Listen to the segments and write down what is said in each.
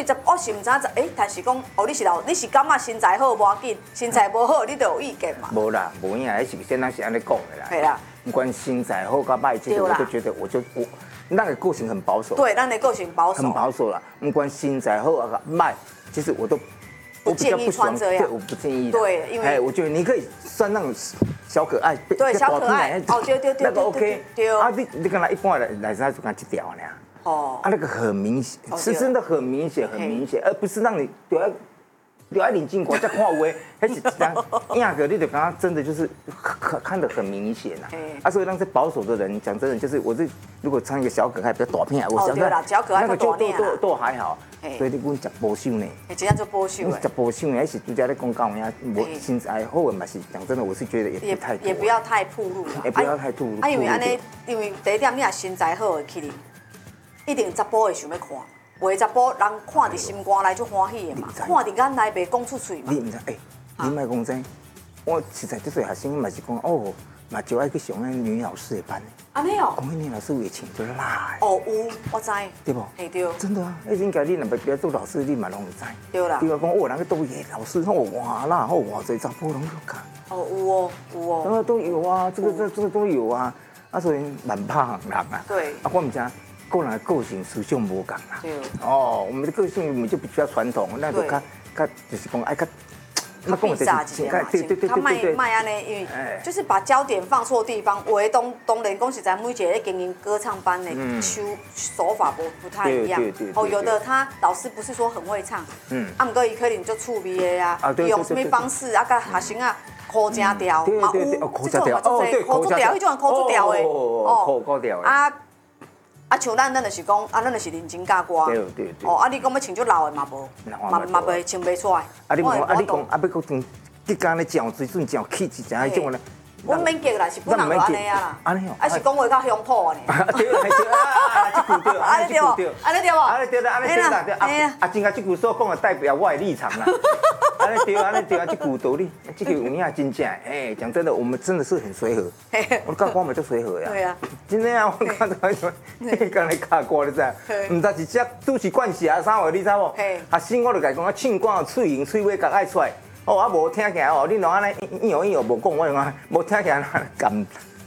水我是唔知但是讲哦，你是感觉身材好无要紧，身材无好你就有意见嘛？ 无啦，无影，迄是先生是安尼讲的啦。 对啦， 不管身材好甲歹，这个我都觉得，我那个个性很保守。 对，咱的个性保守。 很保守啦，不管身材好啊歹，其实我都。 不建议穿这样， 对，我不建议。 对，因为我觉得你可以穿那种小可爱， 对，小可爱，哦，对， 那个 OK， 对。 啊，你刚才一般来就看一条呢。哦。啊，那个很明显，是真的很明显，而不是让你留在领巾管再看有还是这样压个，你就刚刚真的就是看得很明显呐。啊，所以让这保守的人讲真的，就是如果穿一个小可爱比较短片， 我对啦，小可爱那个都还好。所以你讲食保守呢？ 这样就保守。 食保守呢，还是拄则咧讲到呀，我身材好的嘛是讲真的，我是觉得也不要太暴露啦， 也不要太暴露。 因为安尼，因为第一点，你若身材好的起哩，一定查甫会想要看，为查甫人看伫心肝内就欢喜的嘛，看伫眼内袂讲出嘴嘛。 你唔知你莫讲真，我实在这些学生嘛是讲哦，嘛就爱去上那女老师的班。 安尼哦， 讲迄女老师会穿做辣。 哦，有，我知。 对不？ 嘿对。 真的啊，应该你若要做老师，你嘛拢会知。 对啦。 比如讲，哦，人去倒耶老师，哦，哇啦，哦，哇侪查甫拢有看。 哦，有哦。 然后都有啊，这个都有啊，啊，所以蛮怕人啊。 对。 啊，我们讲个人的个性思想无共啦。 对。 哦，我们的个性我们就比较传统，那就较就是讲爱较。 他闭闸一点嘛，他卖安尼，因为就是把焦点放错地方。我当然讲实在，每一个经营歌唱班的手法不太一样。哦，有的他老师不是说很会唱，啊，不过伊可能就趣味的啊，用什么方式啊，甲学生啊考正调，嘛有， 考正调， 考出调，迄种考出调的， 哦，考调的。 啊，像咱就是讲，咱就是认真教歌。 对。 哦，你讲要唱足老的嘛无，嘛袂唱袂出来。 你讲，要讲，你讲咧讲水准讲气质，像迄种咧。 阮免激啦，是本人就安尼啊啦。 安尼哦。 啊是讲话较乡土安尼。 对，这句对， 安尼对无？安尼对无？ 安尼对啦，安尼对啦，对啊，真啊，这句所讲的代表我的立场啦。安尼对啊，这句道理，这句有影真正。讲真的，我们真的是很随和。我教歌嘛就随和呀。 对啊。 真的啊，我看到你刚才教歌你知？唔知是只拄是惯势啊啥话，你知无？学生我就甲伊讲啊，唱歌喙型喙尾角爱出来。哦，啊无听起来哦，你若安尼硬无讲，我就讲无听起来干。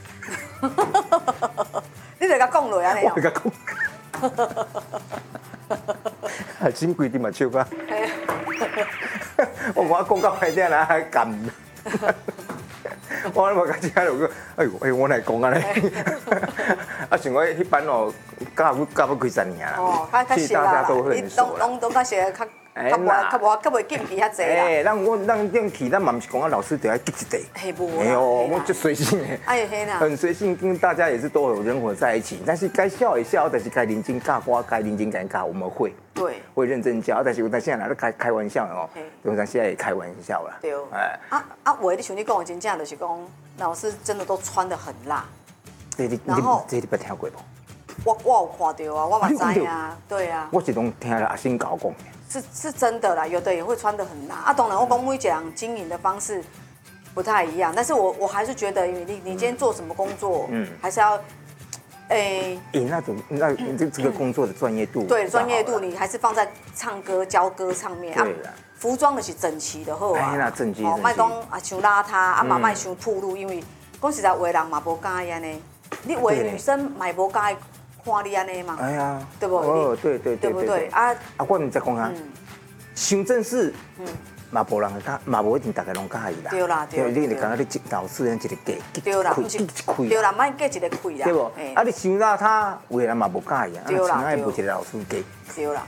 你就甲讲落安尼。 我甲讲。真规定嘛唱歌。我讲到歹听啦，还干。我嘛甲只就讲，哎呦，我来讲安尼。啊，像我迄班哦，教要开3年啦。 哦，较熟啦。你拢较熟较。较袂紧皮遐济啦。 咱这样去，咱嘛不是讲老师就要记一地。 嘿，无啦。 哎呦，我就随性的。 哎嘿啦。 很随性，跟大家也是都有人和在一起。但是该笑也笑，但是该认真教歌，该认真教，我们会。 对。 会认真教，但是我现在来开玩笑哦。我们现在也开玩笑了。 对。话你像你讲的，真正就是讲，老师真的都穿得很辣。 然后这你捌听过不？ 我有看到啊，我嘛知啊，对啊。 我是拢听了阿星教讲。 是真的啦，有的也会穿得很辣啊。当然，我讲每一个人经营的方式不太一样，但是我还是觉得，因为你今天做什么工作，还是要， 这个工作的专业度， 对专业度，你还是放在唱歌教歌上面啊。服装就是整齐的好啊， 整齐。 哦，莫讲啊伤邋遢，啊嘛莫伤暴露，因为讲实在，有的人嘛无介意安尼，你有的女生嘛无介意。看你安尼嘛， 哎呀， 对不？ 哦，对， 对不对？啊， 我唔知讲啊，上正式，嘛无人家，嘛无一定大家拢介意啦。 对啦，对。 你就讲你老师一个价， 对啦，不是对啦，莫加一个开啦， 对不？啊，你上邋遢，有的人嘛无介意啊， 对啦， 爱无一个老师价。 对啦。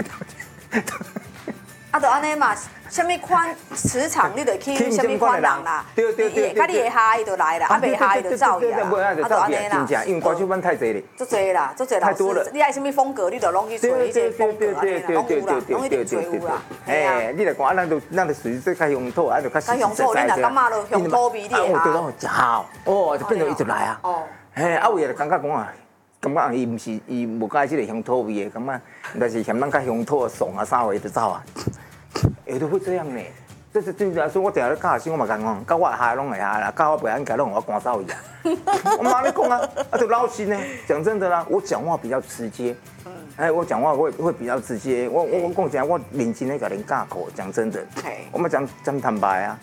啊，就安尼嘛，什么款磁场你就去什么款人啦。 对。 甲你会嗨就来啦，啊袂嗨就走去啦。 啊，就安尼啦。因为歌手班太侪咧。 足侪啦，足侪老师。你爱什么风格，你就拢去找迄个风格安尼啦，拢有啦，拢一定找有啦。 哎，你来讲啊，咱就属于这较乡土，啊就较实实在在。 较乡土，你若感觉咯乡土味，你会哈。哦，真好。哦，就变做伊就来啊。哦。嘿，啊有的感觉讲啊。感觉伊毋是伊无介即个乡土味的，感觉但是嫌咱较乡土的爽啊啥话就走啊，有的会这样呢。 这是对来说，我定咧教学生，我嘛讲，教我下拢会下啦，教我不应该拢我赶走伊啊。我妈咧讲啊，就老实呢。讲真的啦，我讲话比较直接。我讲话会比较直接。我讲起来，我认真咧甲恁教课。讲真的，我们讲坦白啊。